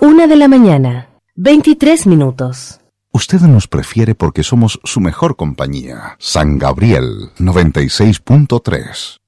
1:00 a.m, 23 minutos. Usted nos prefiere porque somos su mejor compañía. San Gabriel 96.3.